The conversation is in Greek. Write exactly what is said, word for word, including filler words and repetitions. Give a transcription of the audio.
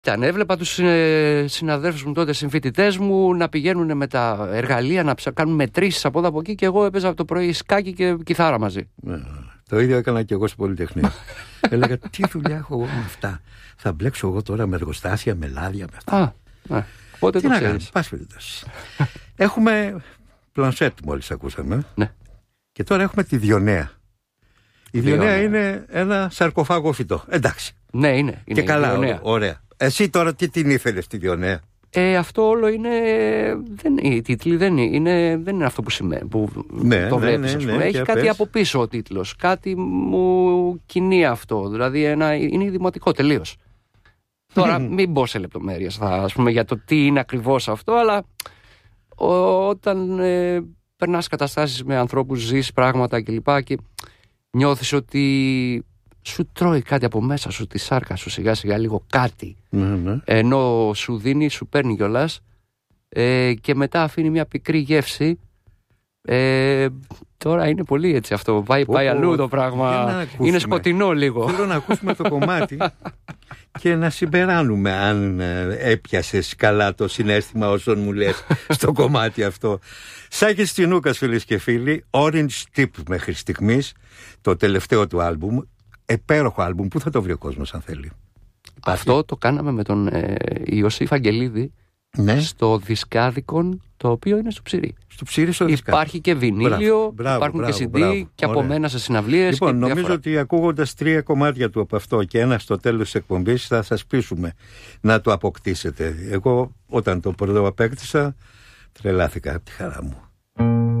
Ήταν, έβλεπα τους ε, συναδέλφους μου τότε, συμφοιτητές μου, να πηγαίνουν με τα εργαλεία, να ψα... κάνουν μετρήσεις από εδώ από εκεί και εγώ έπαιζα από το πρωί σκάκι και κιθάρα μαζί. Ναι, το ίδιο έκανα και εγώ στο Πολυτεχνείο. Έλεγα, τι δουλειά έχω εγώ με αυτά. Θα μπλέξω εγώ τώρα με εργοστάσια, με λάδια, με αυτά. Α, ναι. Πότε τι το να ξέρεις. κάνω, πας περιπτώσει. Έχουμε πλανσέτ μόλις ακούσαμε. Ναι. Και τώρα έχουμε τη Διονέα. Η Διονέα είναι ένα σαρκοφάγο φυτό. Εντάξει. Ναι, είναι. είναι και καλά, Διονέα. ωραία. Εσύ τώρα τι την ήθελες τη Διονέα? Ε, αυτό όλο είναι. Δεν, οι τίτλοι δεν είναι, δεν είναι αυτό που σημαίνει. Που ναι, το ναι, βλέπεις, ναι, ας πούμε. ναι, Έχει κάτι πες. από πίσω ο τίτλος. Κάτι μου κινεί αυτό. Δηλαδή ένα, είναι δημοτικό τελείως. Τώρα μην μπω σε λεπτομέρειες θα, ας πούμε, για το τι είναι ακριβώς αυτό, αλλά ό, όταν ε, περνάς καταστάσεις με ανθρώπους, ζεις πράγματα κλπ. Και, και νιώθεις ότι σου τρώει κάτι από μέσα σου, τη σάρκα σου σιγά σιγά λίγο κάτι. Ναι, ναι. Ενώ σου δίνει, σου παίρνει κιόλας ε, και μετά αφήνει μια πικρή γεύση. Ε, τώρα είναι πολύ έτσι αυτό. Πάει, πάει αλλού το πράγμα. Είναι σκοτεινό λίγο. Θέλω να ακούσουμε το κομμάτι και να συμπεράνουμε αν ε, έπιασες καλά το συναίσθημα όσων μου λες στο κομμάτι αυτό. Σάκης Τσινούκας, φίλες και φίλοι, Orange Tip μέχρι στιγμής, το τελευταίο του άλμπουμ. Επέροχο άλμπουμ. Πού θα το βρει ο κόσμος αν θέλει? Αυτό το κάναμε με τον ε, Ιωσήφ Αγγελίδη, ναι, στο Δισκάδικον, το οποίο είναι στο Ψηρή. Στο Ψηρή, στο Δισκάδικον. Υπάρχει και βινίλιο, μπράβο, υπάρχουν μπράβο, και σι ντι μπράβο, και από μένα σε συναυλίες. Λοιπόν, και νομίζω διάφορα. ότι ακούγοντας τρία κομμάτια του από αυτό και ένα στο τέλος της εκπομπής θα σας πείσουμε να το αποκτήσετε. Εγώ όταν το πρώτο απέκτησα τρελάθηκα από τη χαρά μου.